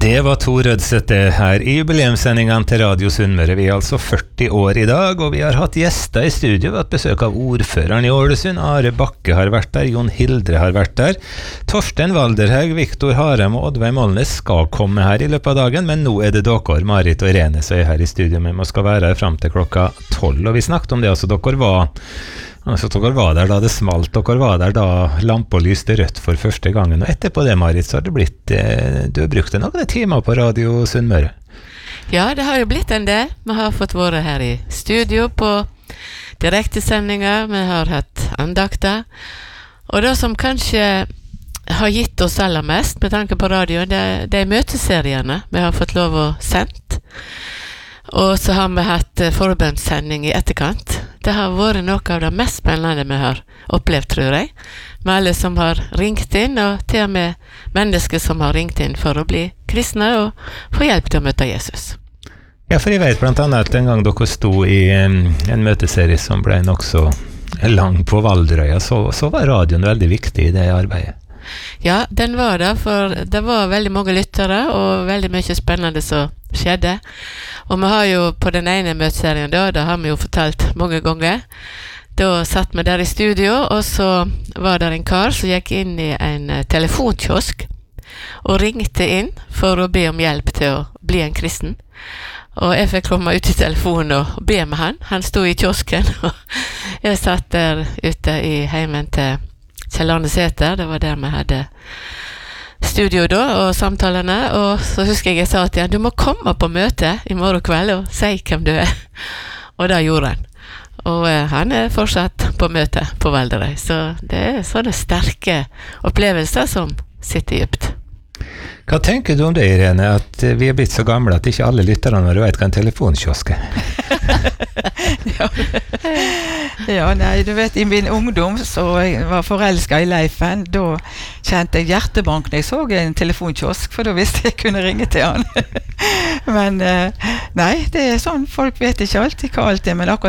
Det var Tor Rødseth her i jubileumssendingen til Radio Sunnmøre. Vi altså 40 år i dag, og vi har hatt gjester i studio. Vi har hatt besøk av ordføreren i Ålesund. Are Bakke har vært der, Jon Hildre har vært der. Torstein Walderhaug, Viktor Harem og Oddveig Molnes skal komme her i løpet av dagen, men nå er det dere, Marit og Irene, som er her i studio med. Vi skal være her frem til klokka 12, og vi snakket om det, altså dere var der da det smalt, dere var der da lampa lyste rødt for første gangen, og etterpå det, Marit, så har det blitt, du har brukt noen timer på Radio Sunnmøre. Ja, det har jo blitt en del. Vi har fått være her i studio på direktesendinger, vi har hatt andakter, og det som kanskje har gitt oss aller mest med tanke på radio, det er møteseriene vi har fått lov å sendt, og så har vi hatt forbønnssending i etterkant. Det har vært noe av det mest spennende vi har opplevd, tror jeg, med alle som har ringt inn, og til og med mennesker som har ringt inn for å bli kristne og få hjelp til å møte Jesus. Ja, for jeg vet blant annet at en gang dere sto i en møteserie som ble nok så lang på Valderøya, så var radioen veldig viktig i det arbeidet. Ja, den var det, for det var veldig mange lyttere og veldig mye spennende som skjedde. Og vi har jo på den ene møteserien da har vi jo fortalt mange ganger. Da satt vi der i studio, og så var det en kar som gikk inn i en telefonkiosk og ringte inn for å be om hjelp til å bli en kristen. Og jeg fikk komme ut i telefonen og be med han. Han stod i kiosken, og jeg satt der ute i heimen til Kjell Arne Sæther. Det var der vi hadde studio da, og samtalene, og så husker jeg sa til han, du må komme på møte i morgen kveld og si hvem du er. Og det gjorde han. Og han er fortsatt på møte på Valderøy, så det er sånne sterke opplevelser som sitter dypt. Hva tenker du om det, Irene, at vi er blitt så gamle at ikke alle lytterne våre vet hva en telefonkiosk er? Ja, nei, du vet, i min ungdom så jeg var forelsket i Leifen, da kjente jeg hjertebank når jeg så en telefonkiosk, for da visste jeg kunne ringe til han. Men nei, det er sånn, folk vet ikke alltid hva alt er, men akkurat